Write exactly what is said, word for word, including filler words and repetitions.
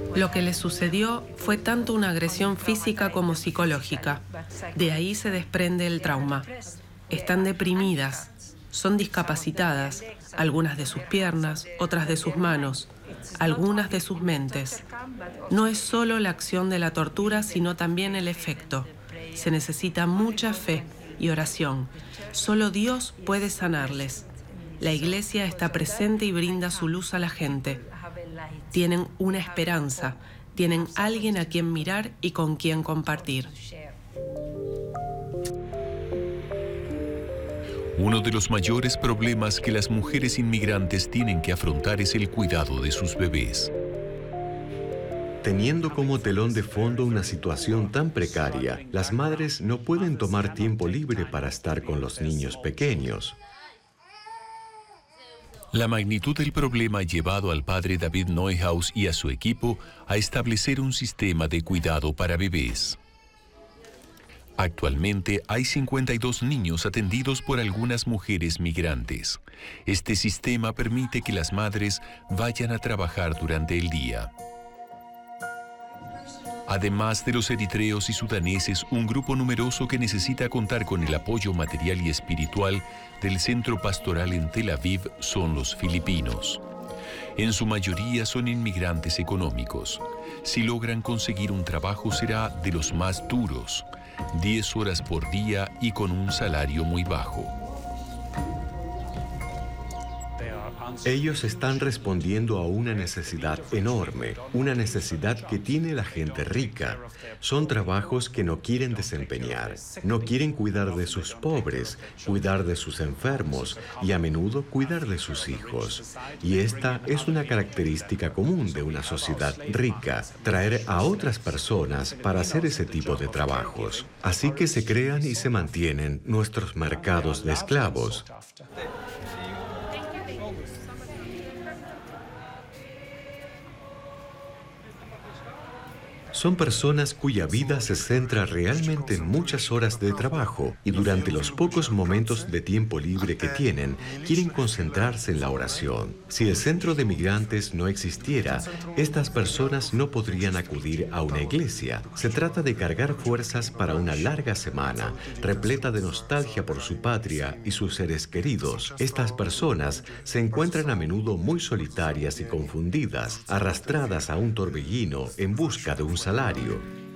Lo que les sucedió fue tanto una agresión física como psicológica. De ahí se desprende el trauma. Están deprimidas, son discapacitadas, algunas de sus piernas, otras de sus manos, algunas de sus mentes. No es solo la acción de la tortura, sino también el efecto. Se necesita mucha fe y oración. Solo Dios puede sanarles. La Iglesia está presente y brinda su luz a la gente. Tienen una esperanza, tienen alguien a quien mirar y con quien compartir. Uno de los mayores problemas que las mujeres inmigrantes tienen que afrontar es el cuidado de sus bebés. Teniendo como telón de fondo una situación tan precaria, las madres no pueden tomar tiempo libre para estar con los niños pequeños. La magnitud del problema ha llevado al padre David Neuhaus y a su equipo a establecer un sistema de cuidado para bebés. Actualmente hay cincuenta y dos niños atendidos por algunas mujeres migrantes. Este sistema permite que las madres vayan a trabajar durante el día. Además de los eritreos y sudaneses, un grupo numeroso que necesita contar con el apoyo material y espiritual del centro pastoral en Tel Aviv son los filipinos. En su mayoría son inmigrantes económicos. Si logran conseguir un trabajo será de los más duros, diez horas por día y con un salario muy bajo. Ellos están respondiendo a una necesidad enorme, una necesidad que tiene la gente rica. Son trabajos que no quieren desempeñar, no quieren cuidar de sus pobres, cuidar de sus enfermos y a menudo cuidar de sus hijos. Y esta es una característica común de una sociedad rica, traer a otras personas para hacer ese tipo de trabajos. Así que se crean y se mantienen nuestros mercados de esclavos. Son personas cuya vida se centra realmente en muchas horas de trabajo y durante los pocos momentos de tiempo libre que tienen, quieren concentrarse en la oración. Si el centro de migrantes no existiera, estas personas no podrían acudir a una iglesia. Se trata de cargar fuerzas para una larga semana, repleta de nostalgia por su patria y sus seres queridos. Estas personas se encuentran a menudo muy solitarias y confundidas, arrastradas a un torbellino en busca de un salario.